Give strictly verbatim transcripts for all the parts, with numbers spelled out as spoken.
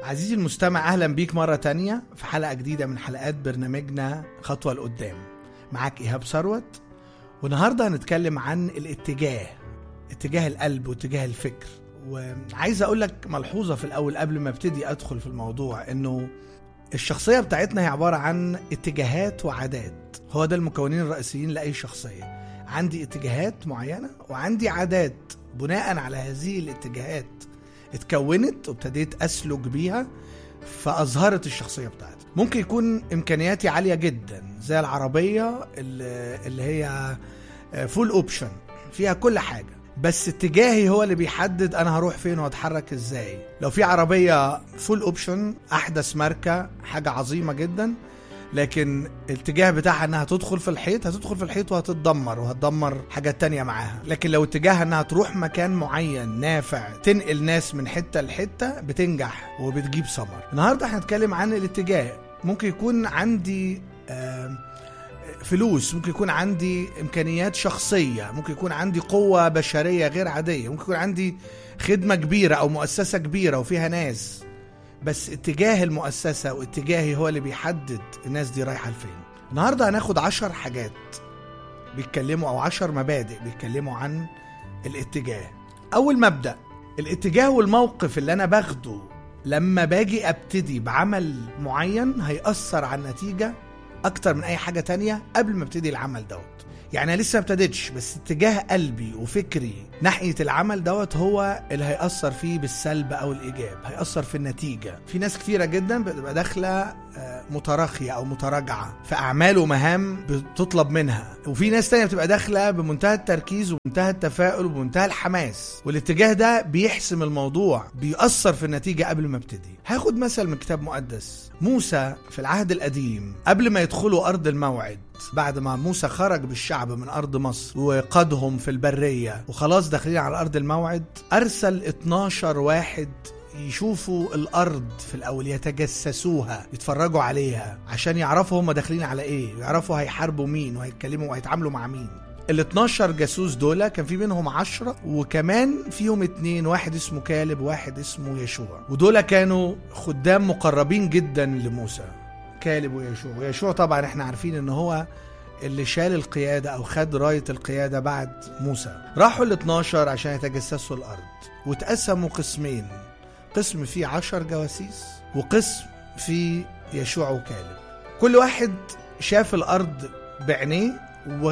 عزيزي المستمع، أهلا بيك مرة تانية في حلقة جديدة من حلقات برنامجنا خطوة لقدام. معاك إيهاب ثروت، والنهاردة هنتكلم عن الاتجاه، اتجاه القلب واتجاه الفكر. وعايز أقول لك ملحوظة في الأول قبل ما ابتدي أدخل في الموضوع، إنه الشخصية بتاعتنا هي عبارة عن اتجاهات وعادات. هو ده المكونين الرئيسيين لأي شخصية. عندي اتجاهات معينة وعندي عادات، بناء على هذه الاتجاهات اتكونت وابتديت أسلك بيها فأظهرت الشخصية بتاعتي. ممكن يكون إمكانياتي عالية جدا زي العربية اللي هي فول اوبشن، فيها كل حاجة، بس اتجاهي هو اللي بيحدد أنا هروح فين وهتحرك إزاي. لو في عربية فول اوبشن أحدث ماركة، حاجة عظيمة جدا، لكن الاتجاه بتاعها انها تدخل في الحيط، هتدخل في الحيط وهتتدمر وهتدمر حاجات تانية معاها. لكن لو اتجاهها انها تروح مكان معين نافع، تنقل ناس من حتة لحتة، بتنجح وبتجيب ثمر. النهاردة هنتكلم عن الاتجاه. ممكن يكون عندي فلوس، ممكن يكون عندي امكانيات شخصية، ممكن يكون عندي قوة بشرية غير عادية، ممكن يكون عندي خدمة كبيرة او مؤسسة كبيرة وفيها ناس، بس اتجاه المؤسسة واتجاهي هو اللي بيحدد الناس دي رايحة لفين. النهاردة هناخد عشر حاجات بيتكلموا او عشر مبادئ بيتكلموا عن الاتجاه. اول مبدأ، الاتجاه والموقف اللي انا باخده لما باجي ابتدي بعمل معين هيأثر على النتيجة اكتر من اي حاجة تانية قبل ما ابتدي العمل دوت. يعني أنا لسه ما ابتديتش، بس اتجاه قلبي وفكري ناحية العمل دوت هو اللي هيأثر فيه بالسلب أو الإيجاب، هيأثر في النتيجة. في ناس كتيرة جدا بتبقى داخلة متراخية أو متراجعة في أعمال ومهام بتطلب منها، وفي ناس تانية بتبقى داخلة بمنتهى التركيز ومنتهى التفاؤل ومنتهى الحماس، والاتجاه ده بيحسم الموضوع، بيأثر في النتيجة قبل ما ابتدي. هاخد مثل من كتاب مقدس. موسى في العهد القديم قبل ما يدخلوا أرض الموعد، بعد ما موسى خرج بالشعب من أرض مصر وقادهم في البرية وخلاص داخلين على أرض الموعد، أرسل اتناشر واحد يشوفوا الأرض في الأول، يتجسسوها، يتفرجوا عليها عشان يعرفوا هم داخلين على إيه، ويعرفوا هيحاربوا مين وهيتكلموا وهيتعاملوا مع مين. ال اتناشر جاسوس دول كان في منهم عشرة، وكمان فيهم اتنين، واحد اسمه كالب وواحد اسمه يشوع، ودول كانوا خدام مقربين جدا لموسى، كالب ويشوع. ويشوع طبعا احنا عارفين ان هو اللي شال القيادة او خد راية القيادة بعد موسى. راحوا ال اتناشر عشان يتجسسوا الارض، وتقسموا قسمين، قسم فيه عشر جواسيس وقسم فيه يشوع وكالب. كل واحد شاف الارض بعينيه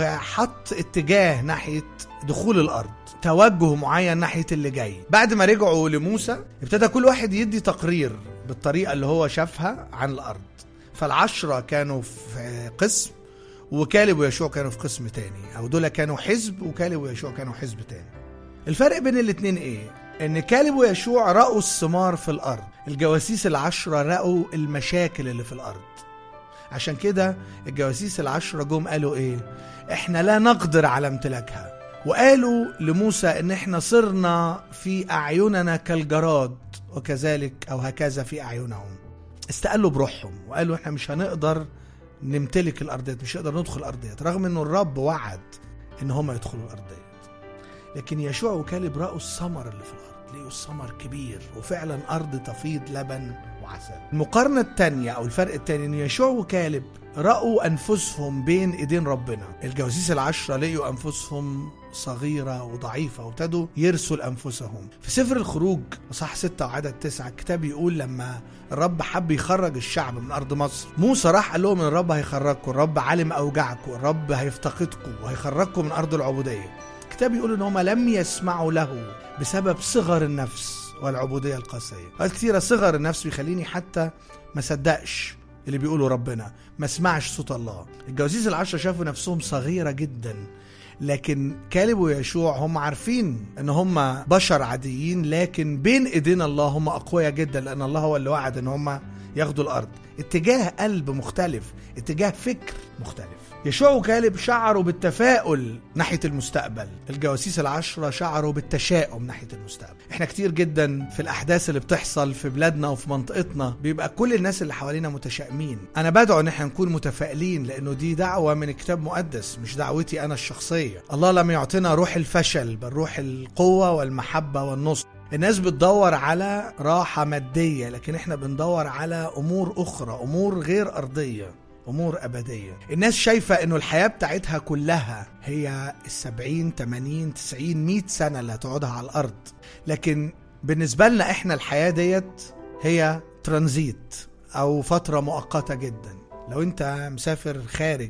وحط اتجاه ناحية دخول الارض، توجه معين ناحية اللي جاي. بعد ما رجعوا لموسى ابتدى كل واحد يدي تقرير بالطريقة اللي هو شافها عن الارض. فالعشرة كانوا في قسم، وكالب ويشوع كانوا في قسم تاني، او دول كانوا حزب وكالب ويشوع كانوا حزب تاني. الفرق بين الاتنين ايه؟ ان كالب ويشوع رأوا الثمار في الارض، الجواسيس العشرة رأوا المشاكل اللي في الارض. عشان كده الجواسيس العشرة جم قالوا ايه؟ احنا لا نقدر على امتلاكها، وقالوا لموسى ان احنا صرنا في اعيننا كالجراد وكذلك او هكذا في اعينهم. استقلوا بروحهم وقالوا احنا مش هنقدر نمتلك الارضيات، مش هنقدر ندخل الارضيات، رغم انه الرب وعد ان هم يدخلوا الارضيات. لكن يشوع وكالب رأوا الثمر اللي في الارض، لقوا الثمر كبير وفعلا ارض تفيض لبن وعسل. المقارنة التانية او الفرق التاني ان يشوع وكالب رأوا انفسهم بين ايدين ربنا. الجواسيس العشرة لقوا انفسهم صغيرة وضعيفة وابتدوا يرسوا لأنفسهم. في سفر الخروج صح ستة وعدد تسعة الكتاب يقول لما الرب حب يخرج الشعب من أرض مصر، موسى راح قال لهم ان الرب هيخرجكم، الرب علم أوجعكم، الرب هيفتقدكم وهيخرجكم من أرض العبودية. الكتاب يقول ان هم لم يسمعوا له بسبب صغر النفس والعبودية القاسية. وقت كتيرة صغر النفس بيخليني حتى ما صدقش اللي بيقولوا ربنا، ما اسمعش صوت الله. الجواسيس العشرة شافوا نفسهم صغيرة جدا، لكن كالب ويشوع هم عارفين ان هم بشر عاديين، لكن بين ايدين الله هم اقوياء جدا، لان الله هو اللي وعد ان هم ياخدوا الارض. اتجاه قلب مختلف، اتجاه فكر مختلف. يشوع وكالب شعروا بالتفاؤل ناحية المستقبل، الجواسيس العشرة شعروا بالتشاؤم ناحية المستقبل. احنا كتير جدا في الأحداث اللي بتحصل في بلادنا وفي منطقتنا بيبقى كل الناس اللي حوالينا متشائمين. أنا بدعو ان احنا نكون متفائلين، لأنه دي دعوة من كتاب مقدس، مش دعوتي أنا الشخصية. الله لم يعطينا روح الفشل، بل روح القوة والمحبة والنصر. الناس بتدور على راحة مادية، لكن احنا بندور على امور اخرى، امور غير ارضية، امور ابدية. الناس شايفة انه الحياة بتاعتها كلها هي السبعين تمانين تسعين مية سنة اللي هتقعدها على الارض، لكن بالنسبة لنا احنا الحياة ديت هي ترانزيت او فترة مؤقتة جدا. لو انت مسافر خارج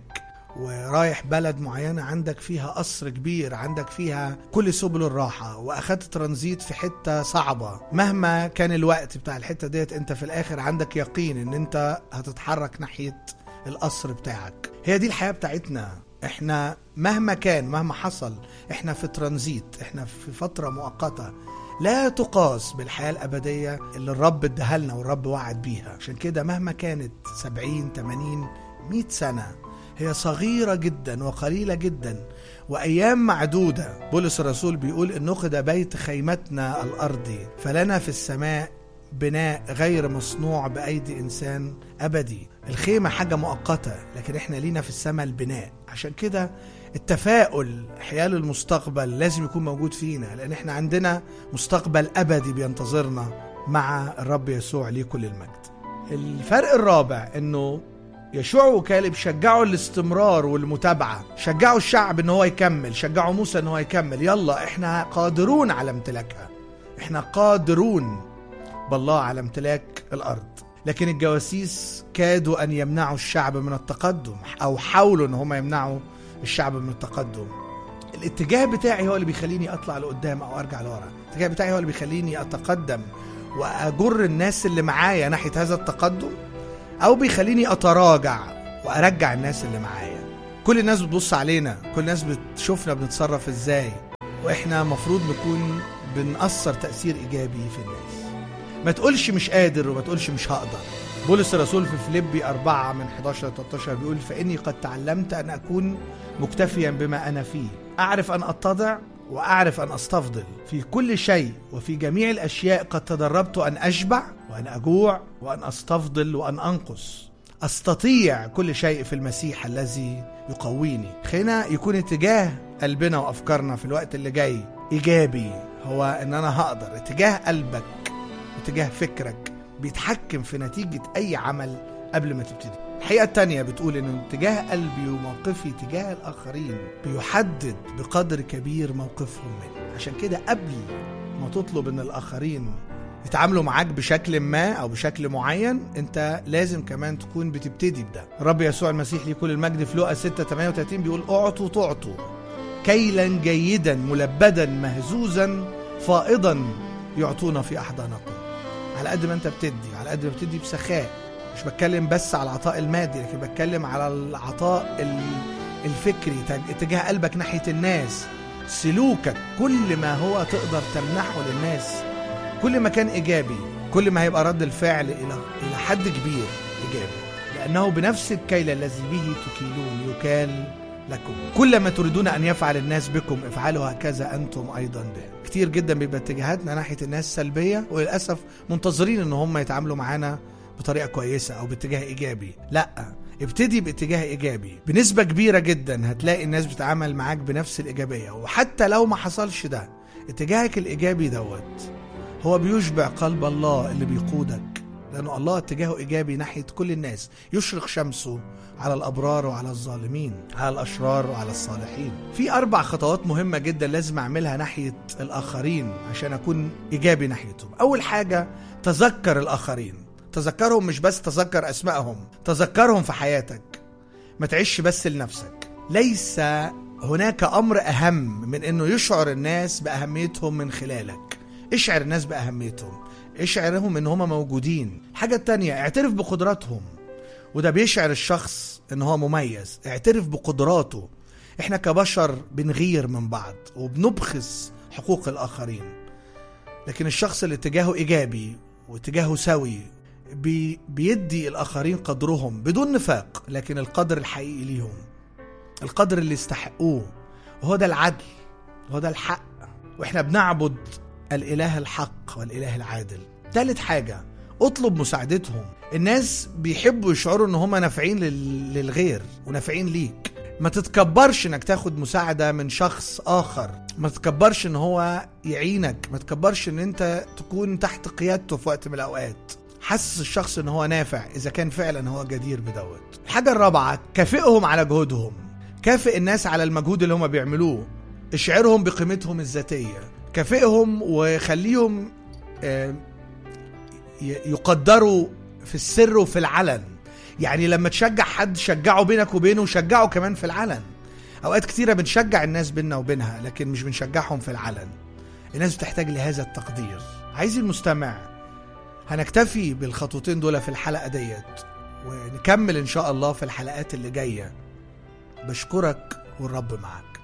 ورايح بلد معينة عندك فيها قصر كبير، عندك فيها كل سبل الراحة، واخدت ترانزيت في حتة صعبة، مهما كان الوقت بتاع الحتة ديت انت في الاخر عندك يقين ان انت هتتحرك ناحية القصر بتاعك. هي دي الحياة بتاعتنا، احنا مهما كان مهما حصل احنا في ترانزيت، احنا في فترة مؤقتة لا تقاس بالحياة الأبدية اللي الرب ادهلنا والرب وعد بيها. عشان كده مهما كانت سبعين تمانين مية سنة هي صغيرة جدا وقليلة جدا وأيام معدودة. بولس الرسول بيقول إن نقد بيت خيمتنا الأرضي فلنا في السماء بناء غير مصنوع بأيدي إنسان أبدي. الخيمة حاجة مؤقتة، لكن إحنا لينا في السماء البناء. عشان كده التفاؤل حيال المستقبل لازم يكون موجود فينا، لأن إحنا عندنا مستقبل أبدي بينتظرنا مع الرب يسوع ليه كل المجد. الفرق الرابع إنه يشوع وكالب شجعوا الاستمرار والمتابعة، شجعوا الشعب إن هو يكمل، شجعوا موسى إن هو يكمل. يلا إحنا قادرون على امتلاكها، إحنا قادرون بالله على امتلاك الأرض. لكن الجواسيس كادوا أن يمنعوا الشعب من التقدم، أو حاولوا أن هم يمنعوا الشعب من التقدم. الاتجاه بتاعي هو اللي بيخليني أطلع لقدام أو أرجع لورا، الاتجاه بتاعي هو اللي بيخليني أتقدم وأجر الناس اللي معايا ناحية هذا التقدم، أو بيخليني أتراجع وأرجع الناس اللي معايا. كل الناس بتبص علينا، كل الناس بتشوفنا بنتصرف إزاي، وإحنا مفروض نكون بنأثر تأثير إيجابي في الناس. ما تقولش مش قادر وما تقولش مش هقدر. بولس الرسول في فيليبي أربعة من حداشر لتلتاشر بيقول فإني قد تعلمت أن أكون مكتفيا بما أنا فيه، أعرف أن أتضع وأعرف أن أستفضل في كل شيء، وفي جميع الأشياء قد تدربت أن أشبع وأن أجوع وأن أستفضل وأن أنقص. أستطيع كل شيء في المسيح الذي يقويني. خلينا يكون اتجاه قلبنا وأفكارنا في الوقت اللي جاي إيجابي، هو أن أنا هقدر. اتجاه قلبك واتجاه فكرك بيتحكم في نتيجة أي عمل قبل ما تبتدي. الحقيقة التانية بتقول إن اتجاه قلبي وموقفي تجاه الآخرين بيحدد بقدر كبير موقفهم مني. عشان كده قبل ما تطلب إن الآخرين يتعاملوا معاك بشكل ما أو بشكل معين، أنت لازم كمان تكون بتبتدي بده. الرب يسوع المسيح ليه كل المجد في لوقا ستة ثمانية وثلاثين بيقول أعطوا تعطوا كيلا جيدا ملبدا مهزوزا فائضا يعطونا في أحضانكم. على قد ما أنت بتدي، على قد ما بتدي بسخاء. مش بتكلم بس على العطاء المادي، لكن بتكلم على العطاء الفكري، اتجاه قلبك ناحية الناس، سلوكك، كل ما هو تقدر تمنحه للناس كل ما كان إيجابي، كل ما هيبقى رد الفعل إلى إلى حد كبير إيجابي، لأنه بنفس الكيل الذي به تكيلون يكال لكم. كل ما تريدون أن يفعل الناس بكم افعلوا هكذا أنتم أيضا به. كتير جدا بيبقى اتجاهاتنا ناحية الناس سلبية، وللأسف منتظرين ان هم يتعاملوا معانا بطريقة كويسة او باتجاه ايجابي. لا، ابتدي باتجاه ايجابي. بنسبة كبيرة جدا هتلاقي الناس بتعامل معاك بنفس الايجابية، وحتى لو ما حصلش ده، اتجاهك الايجابي دوت هو بيشبع قلب الله اللي بيقودك، لأنه الله اتجاهه إيجابي ناحية كل الناس، يشرق شمسه على الأبرار وعلى الظالمين، على الأشرار وعلى الصالحين. في أربع خطوات مهمة جدا لازم أعملها ناحية الآخرين عشان أكون إيجابي ناحيتهم. أول حاجة، تذكر الآخرين، تذكرهم، مش بس تذكر أسمائهم، تذكرهم في حياتك، ما تعيش بس لنفسك. ليس هناك أمر أهم من أنه يشعر الناس بأهميتهم من خلالك. اشعر الناس بأهميتهم، اشعرهم ان هم موجودين. الحاجة التانية، اعترف بقدراتهم، وده بيشعر الشخص ان هو مميز. اعترف بقدراته. احنا كبشر بنغير من بعض وبنبخس حقوق الاخرين، لكن الشخص اللي اتجاهه ايجابي واتجاهه سوي بي بيدي الاخرين قدرهم بدون نفاق، لكن القدر الحقيقي ليهم، القدر اللي يستحقوه، وهو ده العدل، وهو ده الحق. واحنا بنعبد الإله الحق والإله العادل. ثالث حاجة، اطلب مساعدتهم. الناس بيحبوا يشعروا ان هم نافعين للغير ونافعين ليك. ما تتكبرش انك تاخد مساعدة من شخص اخر، ما تتكبرش ان هو يعينك، ما تتكبرش ان انت تكون تحت قيادته في وقت من الاوقات. حسس الشخص ان هو نافع اذا كان فعلا هو جدير بدوت. الحاجة الرابعة، كافئهم على جهودهم. كافئ الناس على المجهود اللي هم بيعملوه، اشعرهم بقيمتهم الذاتية، كافئهم وخليهم يقدروا في السر وفي العلن. يعني لما تشجع حد شجعه بينك وبينه، شجعه كمان في العلن. اوقات كتيرة بنشجع الناس بيننا وبينها لكن مش بنشجعهم في العلن. الناس بتحتاج لهذا التقدير. عايز المستمع، هنكتفي بالخطوتين دول في الحلقة ديت ونكمل ان شاء الله في الحلقات اللي جاية. بشكرك والرب معك.